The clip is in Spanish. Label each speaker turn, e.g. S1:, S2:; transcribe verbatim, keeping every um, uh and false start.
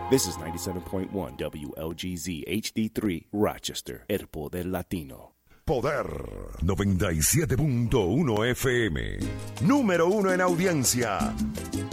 S1: This is ninety-seven point one W L G Z H D three, Rochester, El Poder Latino.
S2: Poder noventa y siete punto uno F M. Número uno en audiencia.